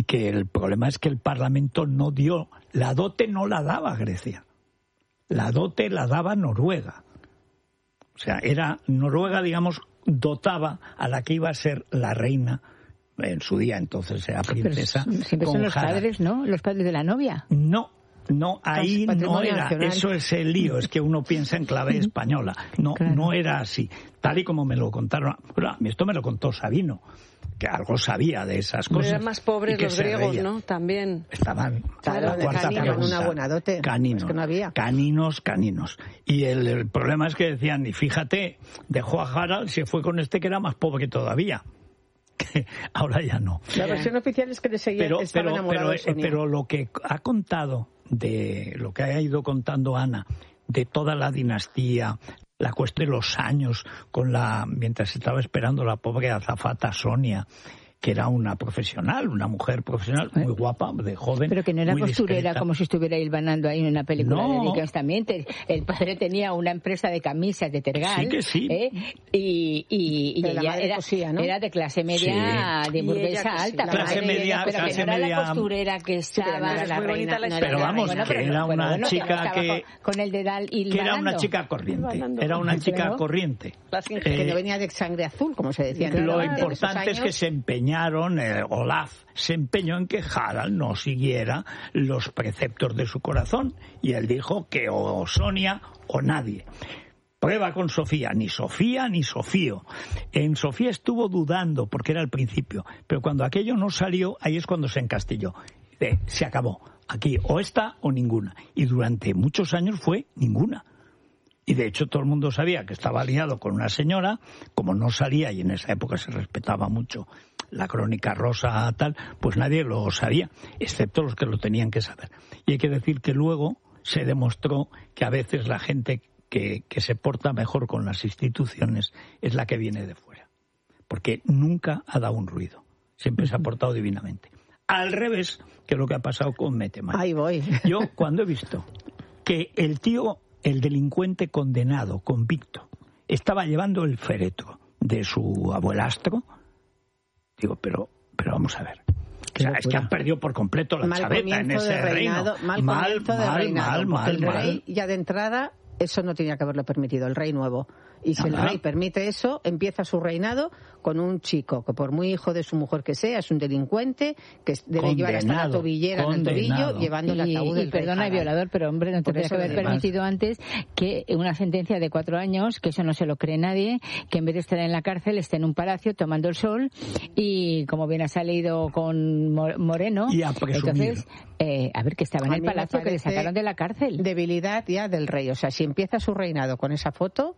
y que el problema es que el Parlamento no dio, la dote no la daba Grecia, la dote la daba Noruega. O sea, era Noruega, digamos, dotaba a la que iba a ser la reina en su día, entonces era princesa. Pero siempre son los padres, ¿no? Los padres de la novia. No, ahí no era. Nacional. Eso es el lío, es que uno piensa en clave española. No, claro. No era así. Tal y como me lo contaron. Bueno, esto me lo contó Sabino, que algo sabía de esas cosas. Pero eran más pobres los griegos, ¿no? También. Estaban claro, con una buena dote. Caninos, es que no había. Caninos. Y el problema es que decían, y fíjate, dejó a Harald, se fue con este que era más pobre todavía. Que ahora ya no. La versión oficial es que le seguía, estaba enamorado de Sonia. Pero lo que ha contado, de lo que ha ido contando Ana, de toda la dinastía, la cuestión de los años, mientras estaba esperando la pobre azafata Sonia, que era una profesional, una mujer profesional, muy guapa, de joven. Pero que no era costurera, discreta. Como si estuviera hilvanando ahí en una película no. de Dickens también. El padre tenía una empresa de camisas de tergal. Sí que sí. Y ella era, cosía, ¿no? Era de clase media, sí. De burguesa alta. Clase media, pero que no era la costurera que estaba sí, la reina. Pero vamos, que era una chica que... Con el dedal hilvanando. Que era una chica corriente. Era una chica corriente. Que no venía de sangre azul, como se decía. Lo importante es que se empeñaron, Olaf se empeñó en que Harald no siguiera los preceptos de su corazón y él dijo que o Sonia o nadie. Prueba con Sofía ni Sofío. En Sofía estuvo dudando porque era el principio, pero cuando aquello no salió, ahí es cuando se encastilló. Se acabó. Aquí o esta o ninguna. Y durante muchos años fue ninguna. Y de hecho todo el mundo sabía que estaba aliado con una señora, como no salía y en esa época se respetaba mucho la crónica rosa tal, pues nadie lo sabía, excepto los que lo tenían que saber. Y hay que decir que luego se demostró que a veces la gente que se porta mejor con las instituciones es la que viene de fuera, porque nunca ha dado un ruido, siempre se ha portado divinamente. Al revés que lo que ha pasado con Meteman. Ahí voy. Yo cuando he visto que el tío, el delincuente condenado, convicto, estaba llevando el féretro de su abuelastro, digo, pero vamos a ver. O sea, es que han perdido por completo la chaveta en ese reino. Mal. El mal. rey ya de entrada, eso no tenía que haberlo permitido, el rey nuevo. Y si el rey permite eso, empieza su reinado con un chico que por muy hijo de su mujer que sea, es un delincuente, que debe llevar hasta la tobillera en el tobillo, llevando el ataúd del rey. Perdona, violador, pero hombre, no tendría que haber permitido antes que una sentencia de 4 años, que eso no se lo cree nadie, que en vez de estar en la cárcel esté en un palacio tomando el sol y como bien ha salido con Moreno, y a presumir. Entonces, a ver, que estaba en el palacio, que le sacaron de la cárcel. Debilidad ya del rey, o sea, si empieza su reinado con esa foto,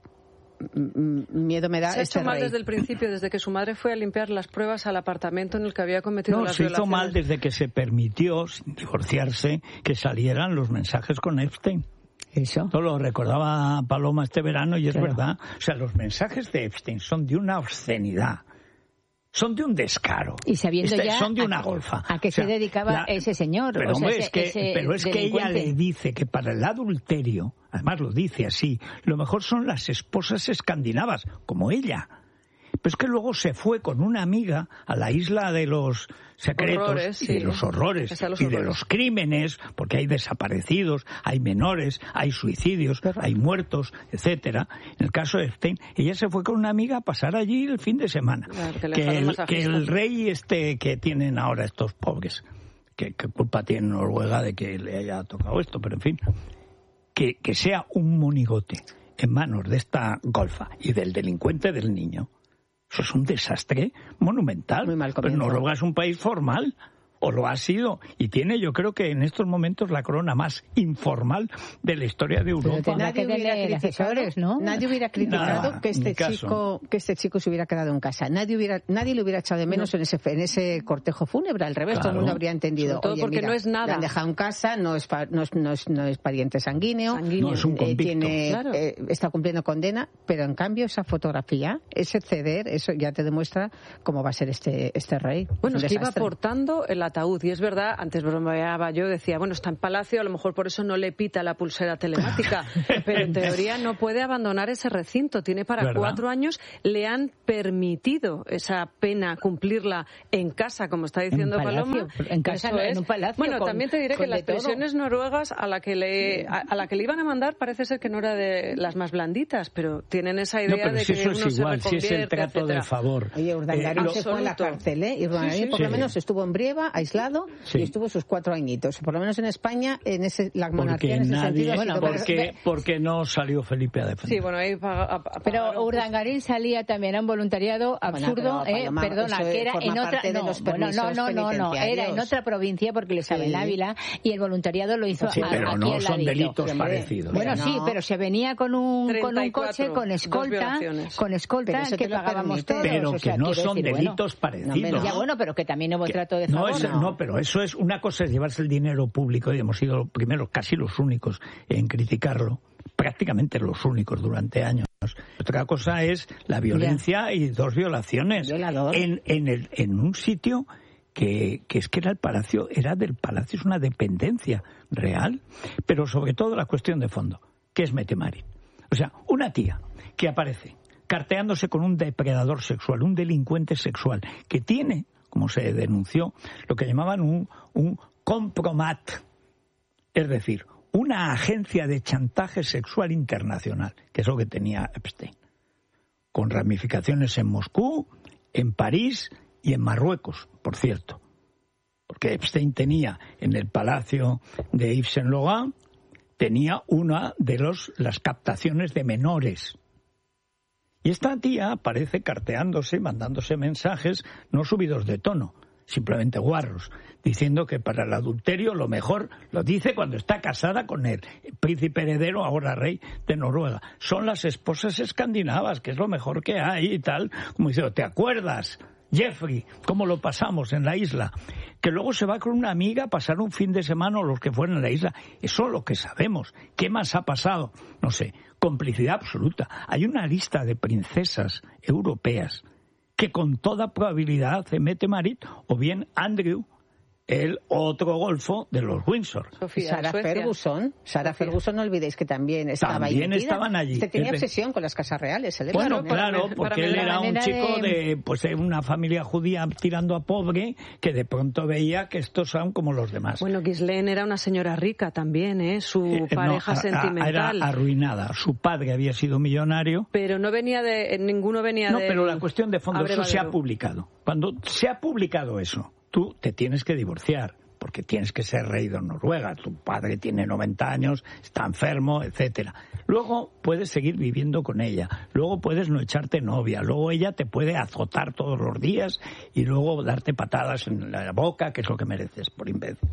miedo me da. Se ha hecho mal desde el principio, desde que su madre fue a limpiar las pruebas al apartamento en el que había cometido las violaciones. No, se hizo mal desde que se permitió, sin divorciarse, que salieran los mensajes con Epstein. Eso. Todo lo recordaba Paloma este verano y es verdad. O sea, los mensajes de Epstein son de una obscenidad. Son de un descaro. Y sabiendo ya son de una golfa. ¿A qué se dedicaba ese señor? Pero, hombre, es que ella le dice que para el adulterio, además lo dice así, lo mejor son las esposas escandinavas, como ella. Pero es que luego se fue con una amiga a la isla de los secretos y de los horrores y de los crímenes, porque hay desaparecidos, hay menores, hay suicidios, hay muertos, etcétera. En el caso de Epstein, ella se fue con una amiga a pasar allí el fin de semana. Claro, que el rey que tienen ahora estos pobres, que culpa tiene Noruega de que le haya tocado esto, pero en fin, que sea un monigote en manos de esta golfa y del delincuente del niño. Eso es un desastre monumental. Muy mal pero Noruega es un país formal, o lo ha sido, y tiene, yo creo que en estos momentos, la corona más informal de la historia de Europa. Nadie hubiera criticado que este chico se hubiera quedado en casa. Nadie le hubiera echado de menos en ese cortejo fúnebre. Al revés, todo el mundo habría entendido. Todo porque no es nada. La han dejado en casa, no es pariente sanguíneo. No es un convicto. Está cumpliendo condena, pero en cambio esa fotografía, ese ceder, eso ya te demuestra cómo va a ser este rey. Bueno, es que iba aportando la ataúd. Y es verdad, antes bromeaba yo, decía, bueno, está en Palacio, a lo mejor por eso no le pita la pulsera telemática, pero en teoría no puede abandonar ese recinto. Tiene para 4 años, le han permitido esa pena cumplirla en casa, como está diciendo Paloma. En casa, en un palacio. Bueno, también te diré que las prisiones noruegas a la que le iban a mandar parece ser que no era de las más blanditas, pero tienen esa idea de que eso uno es igual, se reconvierte, si es el trato etcétera. de favor. Oye, Urdangarín se fue a la cárcel, y Urdangarín por lo menos estuvo en Brieva, aislado, y estuvo sus 4 añitos. Por lo menos en España, la monarquía en ese sentido... Porque no salió Felipe a defender. Sí, bueno, ahí pero Urdangarín salía también a un voluntariado absurdo, perdona, que era en otra... No, era en otra provincia, porque le estaba en Ávila, y el voluntariado lo hizo pero aquí no al son ladito. delitos parecidos. Bueno, sí, pero se venía con un coche, con escolta, que pagábamos todos. Pero que no son delitos parecidos. Ya bueno, pero que también hubo trato de favor. No, pero eso es, una cosa es llevarse el dinero público, y hemos sido primero casi los únicos en criticarlo, prácticamente los únicos durante años. Otra cosa es la violencia y 2 violaciones en un sitio que es que era el palacio, es una dependencia real, pero sobre todo la cuestión de fondo, que es Mette Marit. O sea, una tía que aparece carteándose con un depredador sexual, un delincuente sexual, que tiene, como se denunció, lo que llamaban un compromat, es decir, una agencia de chantaje sexual internacional, que es lo que tenía Epstein, con ramificaciones en Moscú, en París y en Marruecos, por cierto. Porque Epstein tenía en el palacio de Yves Saint Laurent, tenía una de las captaciones de menores. Y esta tía aparece carteándose, mandándose mensajes no subidos de tono, simplemente guarros, diciendo que para el adulterio lo mejor, lo dice cuando está casada con el príncipe heredero, ahora rey de Noruega, son las esposas escandinavas, que es lo mejor que hay y tal, como dice, ¿te acuerdas, Jeffrey, cómo lo pasamos en la isla? Que luego se va con una amiga a pasar un fin de semana o los que fueron a la isla. Eso es lo que sabemos. ¿Qué más ha pasado? No sé, complicidad absoluta. Hay una lista de princesas europeas que con toda probabilidad hace Mette Marit o bien Andrew, el otro golfo de los Windsor. Sarah Ferguson, no olvidéis que también estaba ahí. También estaban allí. Tenía obsesión con las casas reales. Bueno, claro, porque él era un chico de una familia judía tirando a pobre, que de pronto veía que estos son como los demás. Bueno, Ghislaine era una señora rica también, su pareja sentimental. Era arruinada. Su padre había sido millonario. Pero ninguno venía de... No, pero la cuestión de fondo, eso se ha publicado. Cuando se ha publicado eso, tú te tienes que divorciar, porque tienes que ser rey de Noruega, tu padre tiene 90 años, está enfermo, etcétera. Luego puedes seguir viviendo con ella, luego puedes no echarte novia, luego ella te puede azotar todos los días y luego darte patadas en la boca, que es lo que mereces por imbécil.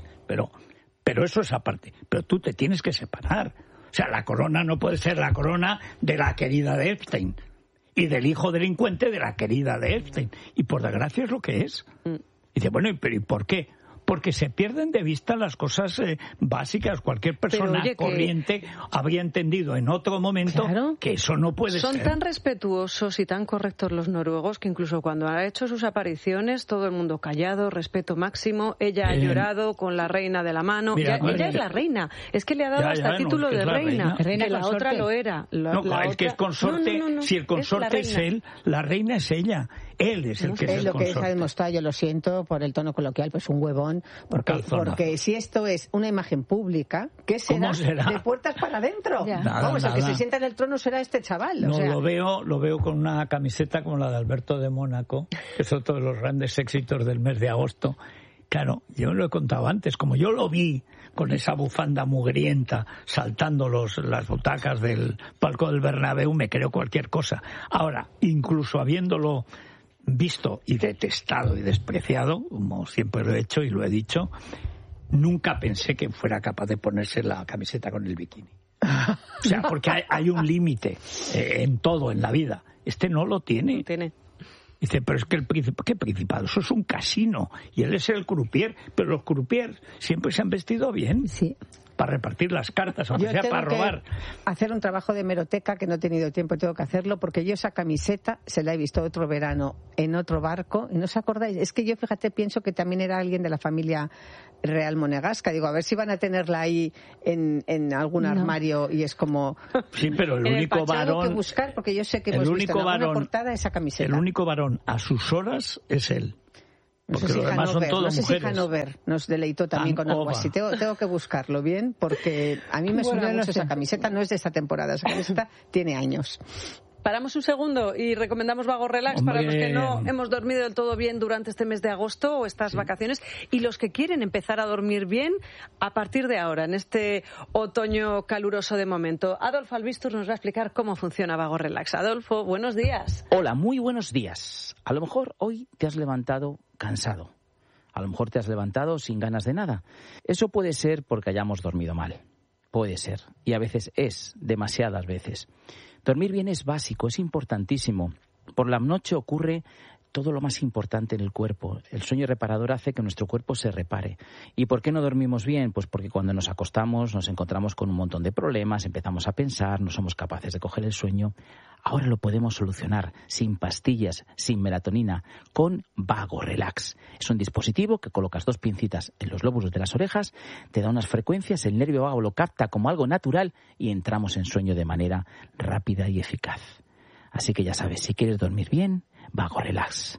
Pero eso es aparte, pero tú te tienes que separar. O sea, la corona no puede ser la corona de la querida de Epstein y del hijo delincuente de la querida de Epstein. Y por desgracia es lo que es. Y dice, bueno, ¿pero y por qué? Porque se pierden de vista las cosas básicas. Cualquier persona corriente habría entendido en otro momento que eso no puede ser. Son tan respetuosos y tan correctos los noruegos que incluso cuando ha hecho sus apariciones todo el mundo callado, respeto máximo. Ella ha llorado con la reina de la mano. Ella es la reina. Es que le ha dado hasta título de reina. Que la otra lo era. El que es consorte, si el consorte es él, la reina es ella. Él es el que es el lo consorte. que ha demostrado, yo lo siento por el tono coloquial, pues un huevón, porque si esto es una imagen pública, ¿qué será? De puertas para adentro. Vamos, el que se sienta en el trono será este chaval. No, lo veo con una camiseta como la de Alberto de Mónaco, que es otro de los grandes éxitos del mes de agosto. Claro, yo lo he contado antes, como yo lo vi con esa bufanda mugrienta saltando las butacas del palco del Bernabéu, me creo cualquier cosa. Ahora, incluso habiéndolo visto y detestado y despreciado, como siempre lo he hecho y lo he dicho, nunca pensé que fuera capaz de ponerse la camiseta con el bikini. O sea, porque hay un límite en todo, en la vida. Este no lo tiene. No tiene. Dice, pero es que ¿qué principado? Eso es un casino. Y él es el croupier. Pero los croupiers siempre se han vestido bien. Sí. para repartir las cartas, aunque sea para robar. Hacer un trabajo de hemeroteca que no he tenido tiempo, tengo que hacerlo, porque yo esa camiseta se la he visto otro verano en otro barco, y no os acordáis, es que yo, fíjate, pienso que también era alguien de la familia real monegasca, digo, a ver si van a tenerla ahí en algún armario, y es como... Sí, pero el único varón... Tengo que buscar, porque yo sé que hemos visto en alguna portada esa camiseta. El único varón a sus horas es él. Porque no sé si los demás son todos mujeres. Si Hanover nos deleitó también con algo así. Tengo que buscarlo bien, porque a mí me suena mucho esa camiseta. No es de esta temporada, esa camiseta tiene años. Paramos un segundo y recomendamos Vago Relax para los que no hemos dormido del todo bien durante este mes de agosto o estas vacaciones, y los que quieren empezar a dormir bien a partir de ahora, en este otoño caluroso de momento. Adolfo Albistur nos va a explicar cómo funciona Vago Relax. Adolfo, buenos días. Hola, muy buenos días. A lo mejor hoy te has levantado cansado. A lo mejor te has levantado sin ganas de nada. Eso puede ser porque hayamos dormido mal. Puede ser. Y a veces es, demasiadas veces. Dormir bien es básico, es importantísimo. Por la noche ocurre todo lo más importante en el cuerpo. El sueño reparador hace que nuestro cuerpo se repare. ¿Y por qué no dormimos bien? Pues porque cuando nos acostamos nos encontramos con un montón de problemas, empezamos a pensar, no somos capaces de coger el sueño. Ahora lo podemos solucionar sin pastillas, sin melatonina, con Vago Relax. Es un dispositivo que colocas 2 pincitas en los lóbulos de las orejas, te da unas frecuencias, el nervio vago lo capta como algo natural y entramos en sueño de manera rápida y eficaz. Así que ya sabes, si quieres dormir bien, Vago Relax.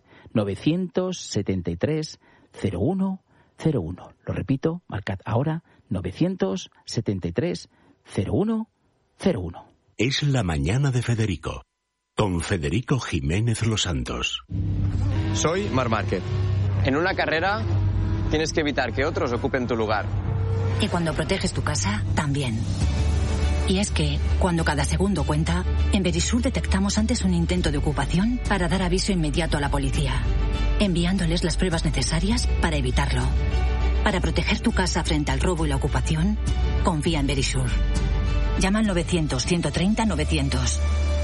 973 0101. Lo repito, marcad ahora 973 0101. Es la mañana de Federico, con Federico Jiménez Los Santos. Soy Marc Márquez. En una carrera tienes que evitar que otros ocupen tu lugar. Y cuando proteges tu casa, también. Y es que, cuando cada segundo cuenta, en Verisur detectamos antes un intento de ocupación para dar aviso inmediato a la policía, enviándoles las pruebas necesarias para evitarlo. Para proteger tu casa frente al robo y la ocupación, confía en Verisur. Llama al 900-130-900.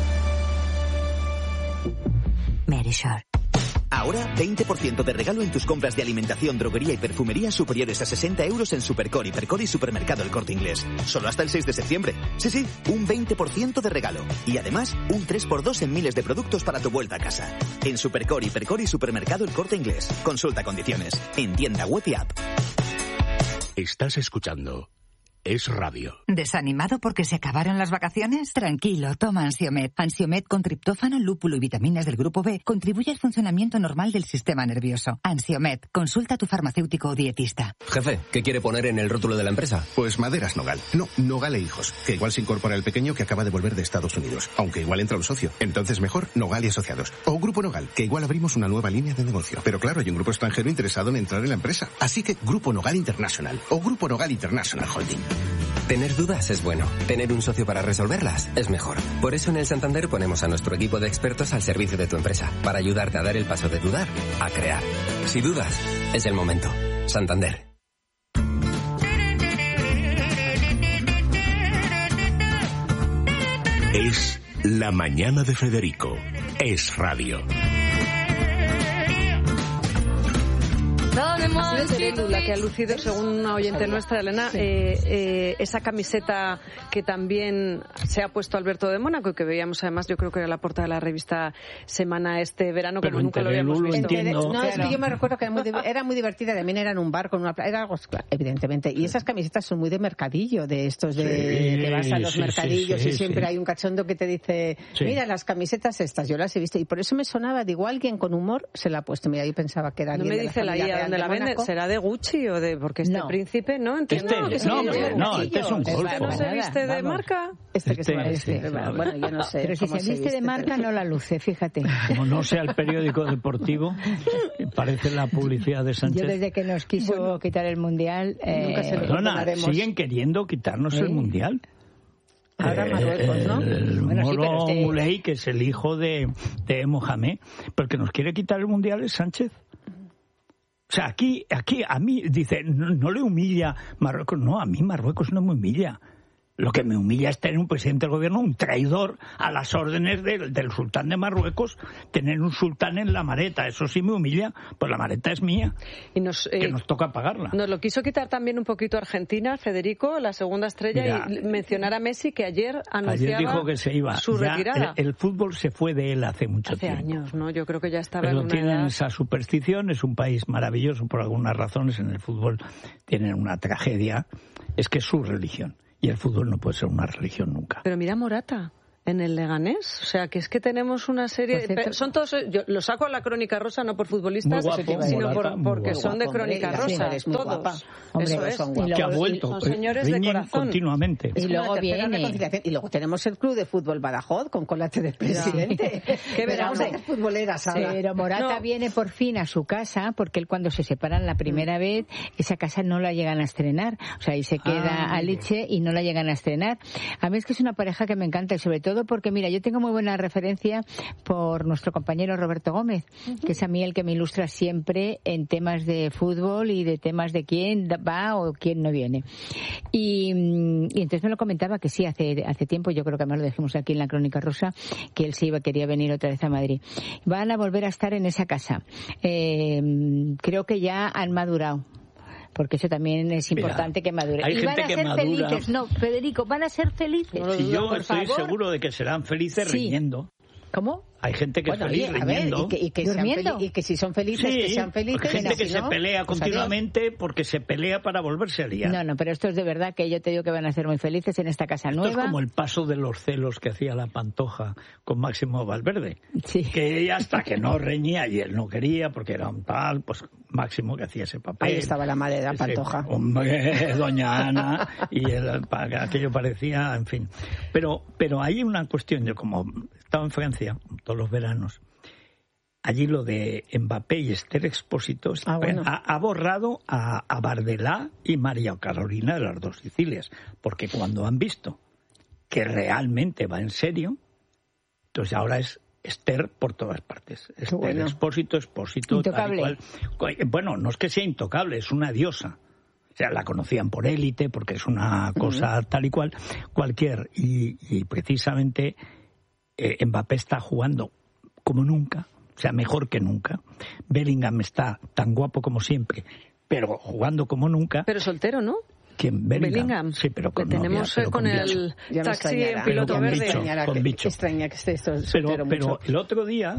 Verisur. Ahora, 20% de regalo en tus compras de alimentación, droguería y perfumería superiores a 60 euros en Supercor, Hipercor y Supermercado El Corte Inglés. Solo hasta el 6 de septiembre. Sí, un 20% de regalo. Y además, un 3x2 en miles de productos para tu vuelta a casa. En Supercor, Hipercor y Supermercado El Corte Inglés. Consulta condiciones. En tienda web y app. Estás escuchando Es Radio. ¿Desanimado porque se acabaron las vacaciones? Tranquilo, toma Ansiomed. Ansiomed con triptófano, lúpulo y vitaminas del grupo B contribuye al funcionamiento normal del sistema nervioso. Ansiomed, consulta a tu farmacéutico o dietista. Jefe, ¿qué quiere poner en el rótulo de la empresa? Pues Maderas Nogal. No, Nogal e Hijos, que igual se incorpora el pequeño que acaba de volver de Estados Unidos, aunque igual entra un socio. Entonces mejor Nogal y Asociados. O Grupo Nogal, que igual abrimos una nueva línea de negocio. Pero claro, hay un grupo extranjero interesado en entrar en la empresa. Así que Grupo Nogal International o Grupo Nogal International Holding. Tener dudas es bueno. Tener un socio para resolverlas es mejor. Por eso en el Santander ponemos a nuestro equipo de expertos al servicio de tu empresa, para ayudarte a dar el paso de dudar a crear. Si dudas, es el momento. Santander. Es la mañana de Federico. Es Radio. Ha sido Terelu la que ha lucido, según una oyente nuestra, Elena, esa camiseta que también se ha puesto Alberto de Mónaco y que veíamos además, yo creo que era la portada de la revista Semana este verano, como nunca lo habíamos visto. No, es que yo me recuerdo que era muy divertida, también era en un bar con una era algo, evidentemente, y esas camisetas son muy de mercadillo, de estos que vas a los mercadillos y siempre hay un cachondo que te dice, mira las camisetas estas, yo las he visto, y por eso me sonaba, digo, alguien con humor se la ha puesto, mira, yo pensaba que era alguien de la familia ¿dónde la vende? ¿Será de Gucci o de...? Porque príncipe, ¿no? Entiendo. Este es un golfo. ¿No se viste de marca? Bueno, yo no sé. Pero si se viste de marca, no la luce, fíjate. Como no sea el periódico deportivo, parece la publicidad de Sánchez. Yo desde que nos quiso quitar el Mundial... nunca se lo siguen queriendo quitarnos el Mundial. Ahora Marruecos, ¿no? El Moro Moulay, que es el hijo de Mohamed, pero el que nos quiere quitar el Mundial es Sánchez. O sea, aquí a mí, dice, no le humilla Marruecos. No, a mí Marruecos no me humilla. Lo que me humilla es tener un presidente del gobierno, un traidor a las órdenes del sultán de Marruecos, tener un sultán en la maleta. Eso sí me humilla, pues la maleta es mía, que nos toca pagarla. Nos lo quiso quitar también un poquito Argentina, Federico, la segunda estrella, y mencionar a Messi, que ayer anunciaba dijo que se iba. Su retirada. El fútbol se fue de él hace mucho tiempo. Hace años, ¿no? Yo creo que ya estaba Pero en una tienen edad... esa superstición, es un país maravilloso por algunas razones. En el fútbol tienen una tragedia, es que es su religión. Y el fútbol no puede ser una religión nunca. Pero mira Morata, en el Leganés, o sea, que es que tenemos una serie... Son todos, yo lo saco a la Crónica Rosa no por futbolistas, guapo, sino Morata, porque son de Crónica Rosa, todos. Hombre, eso es. Que ha vuelto, son señores de corazón. Continuamente. Y luego viene. Y luego tenemos el Club de Fútbol Badajoz, con Colate de presidente. Qué veramos de futboleras ahora. Pero Morata viene por fin a su casa, porque él cuando se separan la primera vez, esa casa no la llegan a estrenar. O sea, ahí se queda a leche y no la llegan a estrenar. A mí es que es una pareja que me encanta, y sobre todo porque, mira, yo tengo muy buena referencia por nuestro compañero Roberto Gómez, que es a mí el que me ilustra siempre en temas de fútbol y de temas de quién va o quién no viene. Y entonces me lo comentaba que sí, hace tiempo, yo creo que además lo dijimos aquí en la Crónica Rosa, que él quería venir otra vez a Madrid. Van a volver a estar en esa casa. Creo que ya han madurado. Porque eso también es importante. Mira, que madure. Hay y gente van a que ser madura. felices. No, Federico, van a ser felices. Si yo estoy seguro de que serán felices riñendo. ¿Cómo? Hay gente que es feliz riñendo. Y que si son felices, que sean felices. Hay gente que se pelea continuamente porque se pelea para volverse a liar. No, pero esto es de verdad que yo te digo que van a ser muy felices en esta casa nueva. Esto es como el paso de los celos que hacía la Pantoja con Máximo Valverde. Sí. Que ella hasta que no reñía y él no quería porque era un tal, pues Máximo que hacía ese papel. Ahí estaba la madre de la Pantoja. Hombre, doña Ana, y aquello parecía, en fin. Pero hay una cuestión, yo como he estado en Francia todos los veranos, allí lo de Mbappé y Esther Expósito ha borrado a Bardelá y María Carolina de las dos Sicilias, porque cuando han visto que realmente va en serio, entonces ahora es Esther por todas partes. Esther Expósito, tal y cual. Bueno, no es que sea intocable, es una diosa. O sea, la conocían por Élite, porque es una cosa tal y cual, cualquier. Y precisamente Mbappé está jugando como nunca, o sea, mejor que nunca. Bellingham está tan guapo como siempre, pero jugando como nunca. Pero soltero, ¿no? ¿Quién? Bellingham. Sí, pero con tenemos novia, con el taxi en piloto verde. Con bicho. Extraña que esté esto soltero pero mucho. el otro día,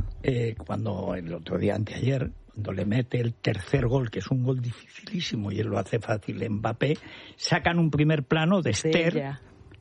anteayer, cuando le mete el tercer gol, que es un gol dificilísimo y él lo hace fácil, Mbappé, sacan un primer plano de Esther.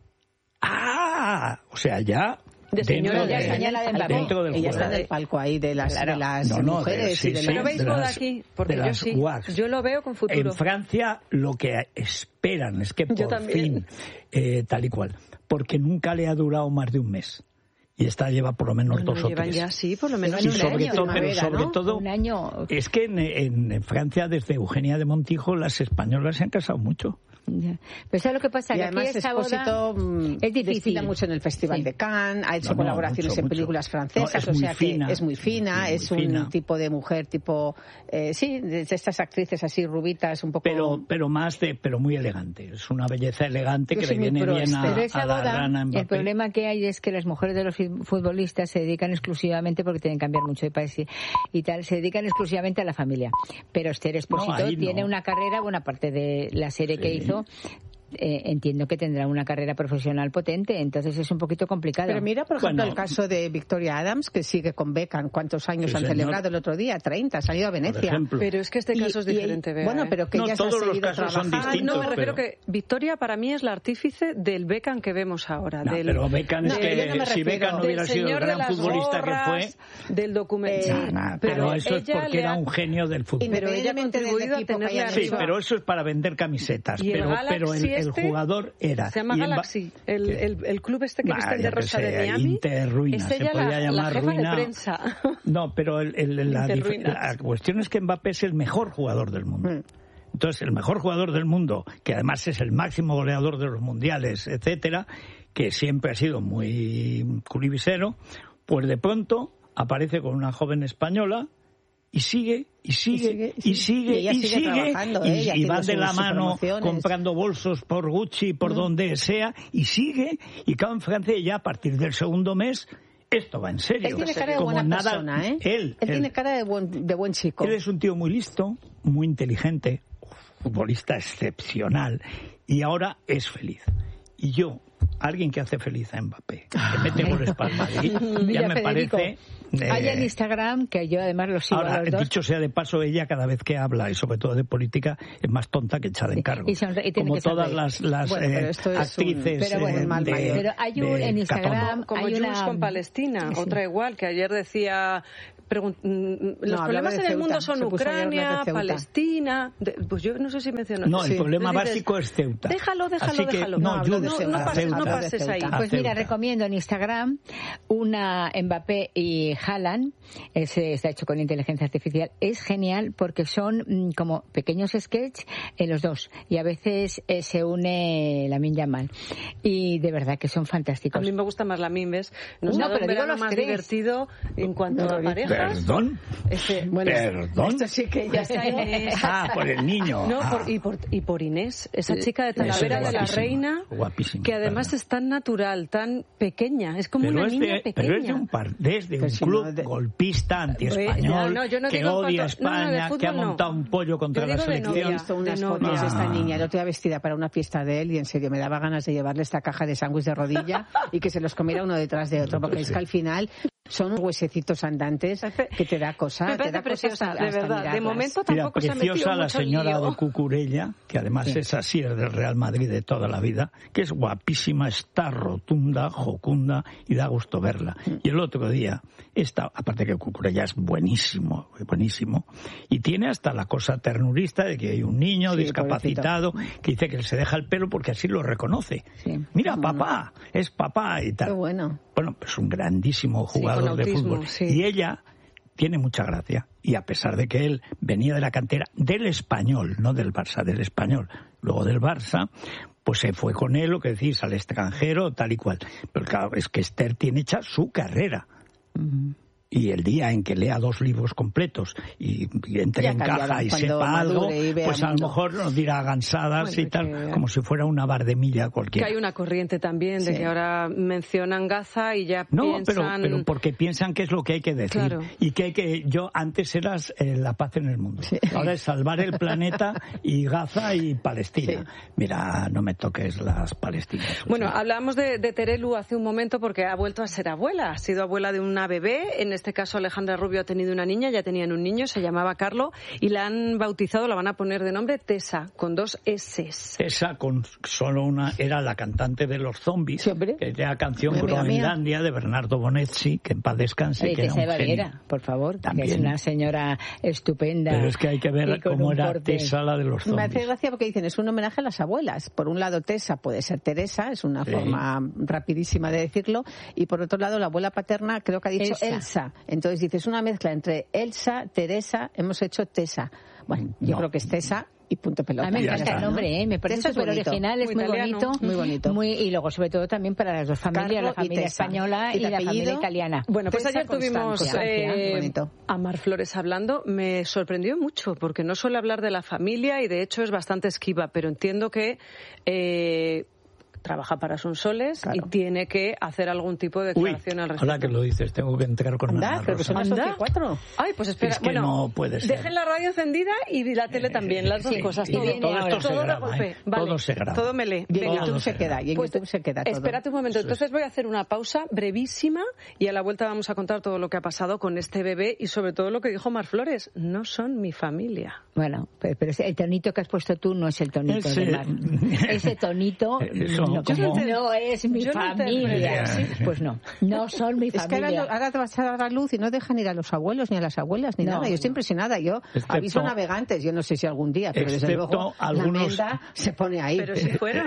O sea, ya... De señora, dentro del ella está en el palco ahí de las mujeres. Pero veis por aquí, porque yo sí. Yo lo veo con futuro. En Francia lo que esperan es que por fin, tal y cual, porque nunca le ha durado más de un mes. Y esta lleva por lo menos 2 o 3. Ya sí, por lo menos un año. Pero sobre todo, un año. Es que en Francia, desde Eugenia de Montijo, las españolas se han casado mucho. Ya. Pero ¿sabes lo que pasa? Y que además aquí esta Expósito es difícil. Desfila mucho en el Festival de Cannes, ha hecho colaboraciones en películas francesas, o sea que es muy fina, es un tipo de mujer, de estas actrices así rubitas, un poco... Pero muy elegante, es una belleza elegante que le viene bien a la rana Mbappé. El problema que hay es que las mujeres de los futbolistas se dedican exclusivamente, porque tienen que cambiar mucho de país y tal, se dedican exclusivamente a la familia. Pero Esther Expósito tiene una carrera, buena parte de la serie que hizo, entiendo que tendrá una carrera profesional potente, entonces es un poquito complicado. Pero mira, por ejemplo, el caso de Victoria Adams, que sigue con Beckham. ¿Cuántos años han celebrado el otro día? 30, ha salido a Venecia. Pero es que este caso es diferente, Bea. Bueno, pero que ya se ha todos los seguido casos son distintos. No, me refiero que Victoria para mí es la artífice del Beckham que vemos ahora. Pero Beckham es que si Beckham no hubiera sido el gran futbolista que fue... Del documental. Pero eso es porque era un genio del fútbol. Pero ella ha contribuido a tenerle arriba. Sí, pero eso es para vender camisetas. Pero el jugador era... Se llama Galaxy, el club que viste de Rosa de Miami. Interruina, se podía llamar la jefa ruina. de prensa. No, pero la cuestión es que Mbappé es el mejor jugador del mundo. Entonces, el mejor jugador del mundo, que además es el máximo goleador de los mundiales, etcétera, que siempre ha sido muy curibisero, pues de pronto aparece con una joven española y sigue y van de la mano comprando bolsos por Gucci, por donde sea, y sigue, y claro, en Francia ya a partir del segundo mes esto va en serio. Él tiene cara de buena persona, ¿eh? Él tiene cara de buen chico. Él es un tío muy listo, muy inteligente, futbolista excepcional, y ahora es feliz. Y yo, alguien que hace feliz a Mbappé, que mete goles para el Madrid, ya me Federico, parece... hay en Instagram, que yo además lo sigo ahora, a los dos. dicho sea de paso, ella cada vez que habla, y sobre todo de política, es más tonta que echada en cargo. Y como todas las actrices pero hay en Instagram... Como Jules con Palestina, otra igual, que ayer decía... los problemas en el mundo son Ucrania, Palestina... pues yo no sé si mencionó... No, el problema básico es Ceuta. Déjalo. No pases ahí. Pues mira, recomiendo en Instagram una Mbappé y Haaland, está hecho con inteligencia artificial, es genial porque son como pequeños sketches en los dos, y a veces se une Lamine Yamal, y de verdad que son fantásticos. A mí me gusta más Lamine, ¿ves? Pero digo lo más divertido en cuanto a parejas. ¿Perdón? ¿Perdón? Esto sí que ya está Inés. Por el niño. No, y por Inés, esa chica de Talavera de la Reina, guapísima, que además es tan natural, tan pequeña, es como una niña pequeña. Pero es de un club golpista, anti-español, que odia a España, que ha montado un pollo contra la selección. He visto unas fotos de esta niña, el otro día vestida para una fiesta de él, y en serio me daba ganas de llevarle esta caja de sándwich de rodilla y que se los comiera uno detrás de otro, porque es que al final son unos huesecitos andantes que te da cosa. Te da preciosa, hasta de verdad. Mirarlas. De momento tampoco se ha metido preciosa la mucho señora lío. de Cucurella, que además es así, es del Real Madrid de toda la vida, que es guapísima, está rotunda, jocunda, y da gusto verla. Y el otro día, aparte que Cucurella es buenísimo, y tiene hasta la cosa ternurista de que hay un niño discapacitado que dice que se deja el pelo porque así lo reconoce. Sí. Mira, papá, es papá y tal. Qué bueno. Bueno, pues un grandísimo jugador de fútbol. Sí. Y ella tiene mucha gracia, y a pesar de que él venía de la cantera del Español, no del Barça, del Español, luego del Barça, pues se fue con él, lo que decís, al extranjero, tal y cual. Pero claro, es que Esther tiene hecha su carrera. Y el día en que lea 2 libros completos y entre en caja y sepa algo, pues a lo mejor nos dirá gansadas y tal, como si fuera una bardemilla cualquiera. Que hay una corriente también de que ahora mencionan Gaza y ya piensan... pero porque piensan que es lo que hay que decir. Claro. Y que yo antes eras la paz en el mundo. Sí. Ahora es salvar el planeta y Gaza y Palestina. Sí. Mira, no me toques las palestinas. Bueno, hablábamos de Terelu hace un momento porque ha vuelto a ser abuela. Ha sido abuela de una bebé. En este caso Alejandra Rubio ha tenido una niña, ya tenían un niño, se llamaba Carlo, y la han bautizado, la van a poner de nombre Tessa, con 2 S. Tessa, con solo una, era la cantante de Los Zombies, que era la canción Groenlandia de Bernardo Bonetti, que en paz descanse, que era un genio. Por favor, también. Que es una señora estupenda. Pero es que hay que ver cómo era Tessa, la de Los Zombies. Me hace gracia porque dicen, es un homenaje a las abuelas. Por un lado, Tessa puede ser Teresa, es una forma rapidísima de decirlo, y por otro lado, la abuela paterna creo que ha dicho Elsa. Entonces dices, una mezcla entre Elsa, Teresa, hemos hecho Tessa. Bueno, yo creo que es Tessa y punto pelota. A mí me encanta el nombre, me parece súper original, es muy bonito. Muy bonito. Y luego, sobre todo, también para las dos familias, la familia española y la familia italiana. Bueno, pues ayer tuvimos a Mar Flores hablando. Me sorprendió mucho, porque no suele hablar de la familia y, de hecho, es bastante esquiva, pero entiendo que... trabaja para Sonsoles y tiene que hacer algún tipo de declaración al respecto. Ahora que lo dices, tengo que entrar con Ana pero son las 4. Ay, pues espera. Es que no puede ser. Dejen la radio encendida y la tele también, las dos cosas. Todo esto se graba, vale, todo se graba. Todo me lee. Y en YouTube se queda, todo. Espérate un momento. Entonces voy a hacer una pausa brevísima y a la vuelta vamos a contar todo lo que ha pasado con este bebé y sobre todo lo que dijo Mar Flores. No son mi familia. Bueno, pero el tonito que has puesto tú no es el tonito de Mar. Ese tonito... No es mi familia. Pues no son mi familia. Es que ahora vas a dar a luz y no dejan ir a los abuelos ni a las abuelas ni nada. Yo estoy impresionada. Yo aviso navegantes, yo no sé si algún día, pero desde luego algunos... la menda se pone ahí. Pero si fueron.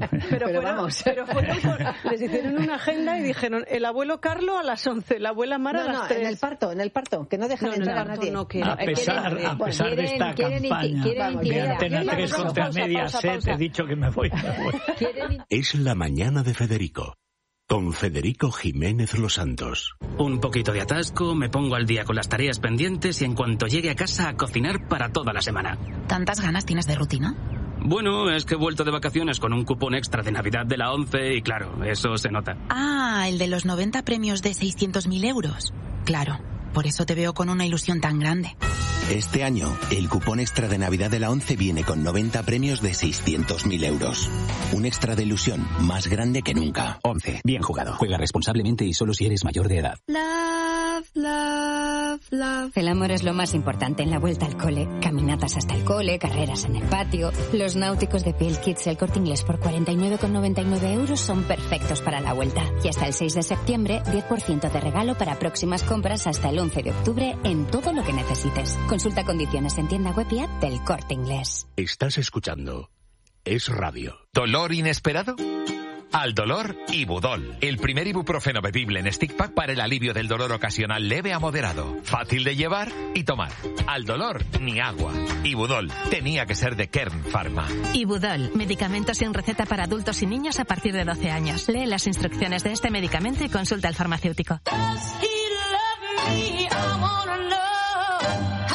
Pero fueron les hicieron una agenda y dijeron el abuelo Carlo a las 11, la abuela Mara a las 3. en el parto, que no dejan entrar a nadie. A pesar de esta campaña de Antena 3 contra Mediaset, he dicho que me voy. Es la mañana de Federico, con Federico Jiménez Los Santos. Un poquito de atasco, me pongo al día con las tareas pendientes y en cuanto llegue a casa a cocinar para toda la semana. ¿Tantas ganas tienes de rutina? Bueno, es que he vuelto de vacaciones con un cupón extra de Navidad de la ONCE y claro, eso se nota. Ah, el de los 90 premios de 600.000 euros. Claro, por eso te veo con una ilusión tan grande. Este año, el cupón extra de Navidad de la ONCE viene con 90 premios de 600.000 euros. Un extra de ilusión más grande que nunca. ONCE, bien jugado. Juega responsablemente y solo si eres mayor de edad. Love, love, love. El amor es lo más importante en la vuelta al cole. Caminatas hasta el cole, carreras en el patio. Los náuticos de Piel Kids El Corte Inglés por 49,99 euros son perfectos para la vuelta. Y hasta el 6 de septiembre, 10% de regalo para próximas compras hasta el 11 de octubre en todo lo que necesites. Consulta condiciones en tienda web y app del Corte Inglés. Estás escuchando Es Radio. ¿Dolor inesperado? Al dolor, Ibudol, el primer ibuprofeno bebible en stick pack para el alivio del dolor ocasional leve a moderado. Fácil de llevar y tomar. Al dolor, ni agua. Ibudol, tenía que ser de Kern Pharma. Ibudol, medicamento sin receta para adultos y niños a partir de 12 años. Lee las instrucciones de este medicamento y consulta al farmacéutico.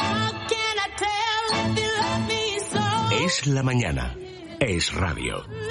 Es la mañana. Es Radio.